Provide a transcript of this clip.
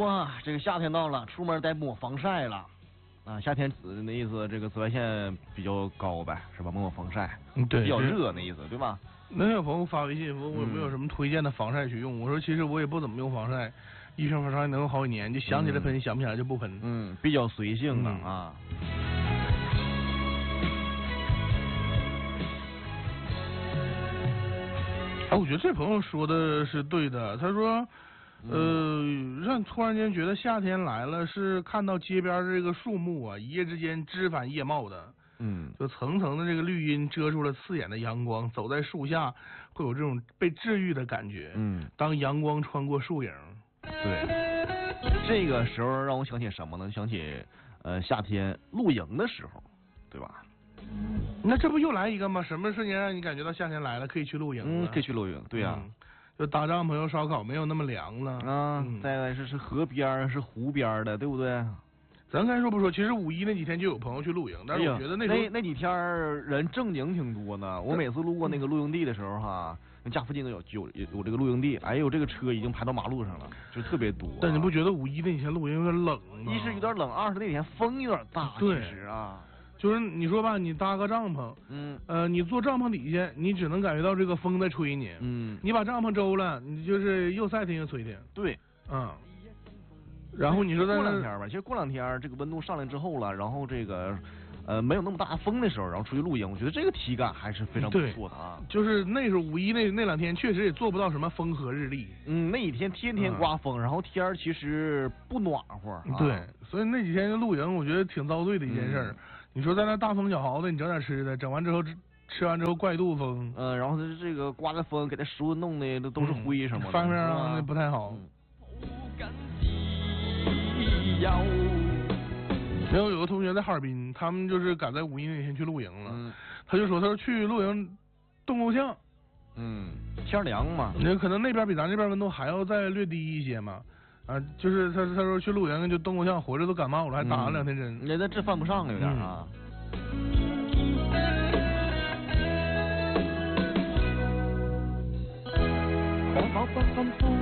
说这个夏天到了，出门得抹防晒了。啊，夏天那意思，这个紫外线比较高呗，是吧？抹防晒， 对， 比较热那意思，对吧？ 那有朋友发微信问我有没有什么推荐的防晒去用，我说其实我也不怎么用防晒，一瓶防晒能用好几年，就想起来喷，想不起来就不喷。 比较随性的啊。 我觉得这朋友说的是对的，他说。让突然间觉得夏天来了，是看到街边这个树木啊，一夜之间枝繁叶茂的，就层层的这个绿荫遮住了刺眼的阳光，走在树下会有这种被治愈的感觉，当阳光穿过树影， 对，这个时候让我想起什么呢？想起夏天露营的时候，对吧？ 那这不又来一个吗？什么瞬间让你感觉到夏天来了，可以去露营了？ 可以去露营，对呀。 就搭帐篷又烧烤，没有那么凉了啊。再来是河边是湖边的，对不对？ 咱该说不说，其实5·1那几天就有朋友去露营，但是我觉得那几天人正经挺多呢。我每次路过那个露营地的时候哈，家附近都有这个露营地，哎呦，这个车已经排到马路上了，就特别多。 但你不觉得5·1那几天露营有点冷吗？ 一是有点冷，二是那天风有点大，其实啊。 就是你说吧，你搭个帐篷，你坐帐篷底下，你只能感觉到这个风在吹你，你把帐篷周了，你就是又晒挺又吹挺。 对， 然后你说过两天吧，其实过两天这个温度上来之后了，然后这个没有那么大风的时候，然后出去露营，我觉得这个体感还是非常不错的啊。 就是那时候5·1那2天确实也做不到什么风和日丽， 那一天天天刮风，然后天其实不暖和。 对，所以那几天露营我觉得挺遭罪的一件事。你说在那大风小豪的，你整点吃的，整完之后吃完之后怪肚风， 然后这个刮的风给它食物弄的都是灰什么的， 翻面啊，那不太好。然后有个同学在哈尔滨，他们就是赶在5·1那天去露营了，他说去露营冻够呛， 天凉嘛， 可能那边比咱这边温度还要再略低一些嘛。就是他说去露营就冻够呛，活着都感冒了，还打了2天针。 那这犯不上有点啊。